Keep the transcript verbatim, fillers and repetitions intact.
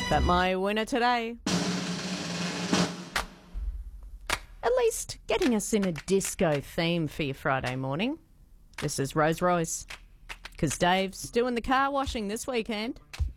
But my winner today, at least getting us in a disco theme for your Friday morning, this is Rose Royce. Because Dave's doing the car washing this weekend.